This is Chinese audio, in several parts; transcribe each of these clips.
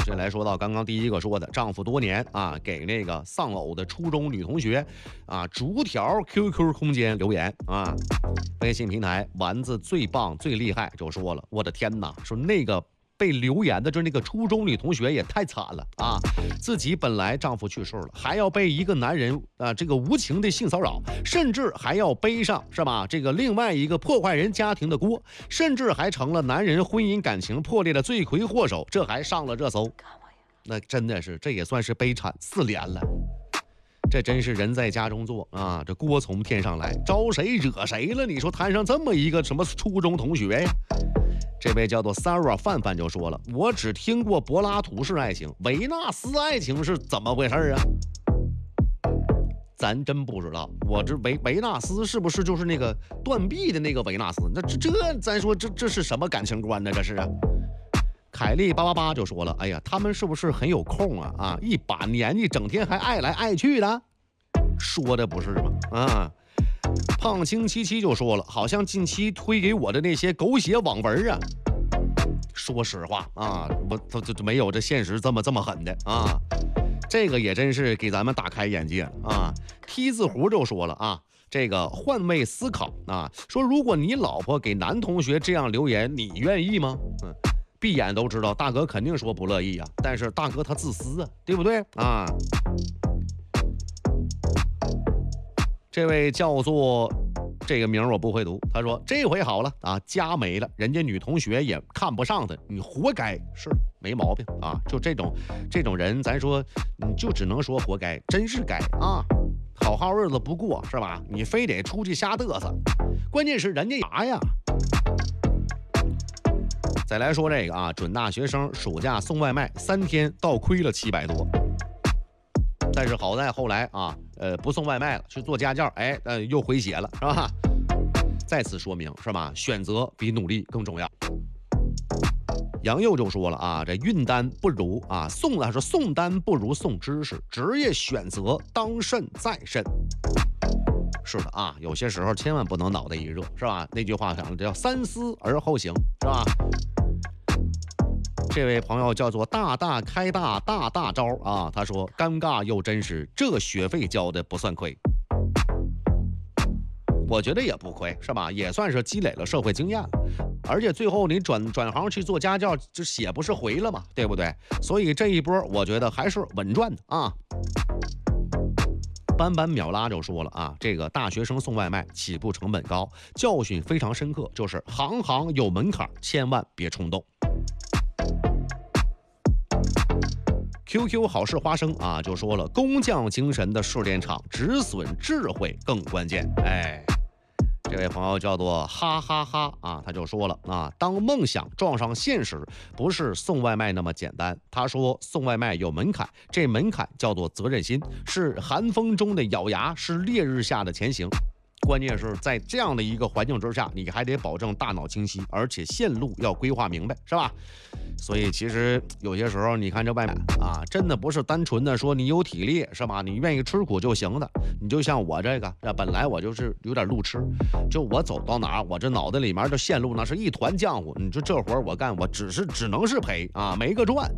先来说到刚刚第一个说的，丈夫多年啊给那个丧偶的初中女同学啊逐条 QQ 空间留言啊。微信平台丸子最棒最厉害就说了，我的天哪，说那个被留言的就是那个初中女同学也太惨了啊！自己本来丈夫去世了，还要被一个男人这个无情的性骚扰，甚至还要背上是吧？这个另外一个破坏人家庭的锅，甚至还成了男人婚姻感情破裂的罪魁祸首，这还上了热搜。那真的是，这也算是悲惨4连了。这真是人在家中坐啊，这锅从天上来，招谁惹谁了？你说摊上这么一个什么初中同学呀？这位叫做 Sarah 范范就说了，我只听过柏拉图式爱情，维纳斯爱情是怎么回事啊？咱真不知道，我这维纳斯是不是就是那个断臂的那个维纳斯？那这咱说这是什么感情观呢？这是啊。凯莉888就说了，哎呀，他们是不是很有空啊？一把年纪，整天还爱来爱去的，说的不是吗？啊！胖青77就说了，好像近期推给我的那些狗血网文啊，说实话啊，我没有这现实这么狠的啊，这个也真是给咱们打开眼界了啊。T 字胡就说了啊，这个换位思考啊，说如果你老婆给男同学这样留言，你愿意吗？闭眼都知道，大哥肯定说不乐意啊，但是大哥他自私啊，对不对啊？这位叫做这个名我不会读，他说这回好了啊，家没了，人家女同学也看不上他，你活该，是没毛病啊。就这种人，咱说你就只能说活该，真是该啊。好好日子不过是吧？你非得出去瞎嘚瑟，关键是人家啥呀？再来说这个啊，准大学生暑假送外卖3天倒亏了700多，但是好在后来啊，不送外卖了，去做家教，又回血了，是吧？再次说明是吧？选择比努力更重要。杨佑就说了啊，这运单不如啊送单不如送知识，职业选择当慎再慎。是的啊，有些时候千万不能脑袋一热，是吧？那句话讲的叫三思而后行，是吧？这位朋友叫做大开大招啊，他说尴尬又真实，这学费交的不算亏。我觉得也不亏，是吧？也算是积累了社会经验，而且最后你转行去做家教，这血不是回了嘛，对不对？所以这一波我觉得还是稳赚的啊。斑秒拉就说了啊，这个大学生送外卖起步成本高，教训非常深刻，就是行有门槛，千万别冲动。QQ 好事花生啊就说了，工匠精神的试炼场，止损智慧更关键。这位朋友叫做哈哈哈啊，他就说了啊，当梦想撞上现实，不是送外卖那么简单。他说送外卖有门槛，这门槛叫做责任心，是寒风中的咬牙，是烈日下的前行。关键是在这样的一个环境之下，你还得保证大脑清晰，而且线路要规划明白，是吧？所以其实有些时候你看这外卖啊，真的不是单纯的说你有体力，是吧？你愿意吃苦就行的。你就像我这个，本来我就是有点路痴，就我走到哪我这脑袋里面的线路那是一团浆糊。你说这活我干，我只能是赔啊，没个赚。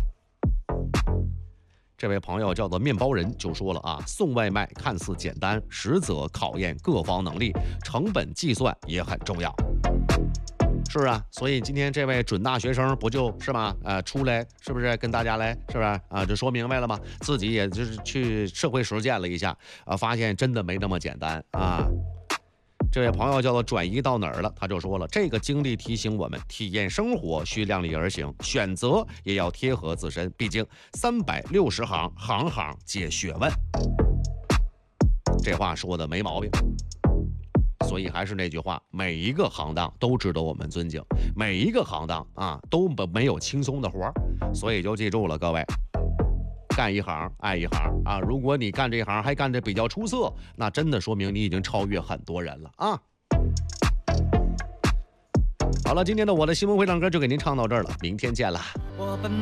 这位朋友叫做面包人就说了啊，送外卖看似简单，实则考验各方能力，成本计算也很重要。是啊，所以今天这位准大学生不就是吧？出来是不是跟大家来，是不是啊？就说明白了吗？自己也就是去社会实践了一下啊，发现真的没那么简单啊。这位朋友叫做转移到哪儿了，他就说了，这个经历提醒我们，体验生活需量力而行，选择也要贴合自身，毕竟360行，行行皆学问。这话说的没毛病。所以还是那句话，每一个行当都值得我们尊敬，每一个行当啊都没有轻松的活儿，所以就记住了，各位，干一行爱一行啊！如果你干这行还干得比较出色，那真的说明你已经超越很多人了啊！好了，今天的我的新闻会唱歌就给您唱到这儿了，明天见了。